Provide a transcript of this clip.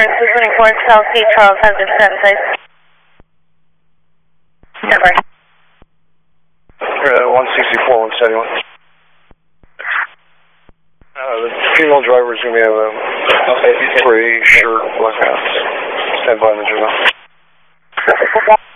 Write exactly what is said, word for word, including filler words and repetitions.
two twenty-four South Cape Charles has been sent, please. Never. Uh, one sixty-four, one seventy-one. Uh, the female driver is going to be a uh, gray shirt, black pants. Stand by in the journal.